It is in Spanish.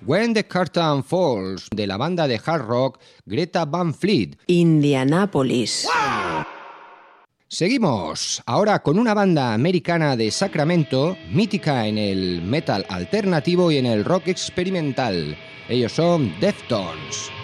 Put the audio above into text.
When the Curtain Falls, de la banda de hard rock Greta Van Fleet. Indianápolis. Seguimos ahora con una banda americana de Sacramento, mítica en el metal alternativo y en el rock experimental. Ellos son Deftones.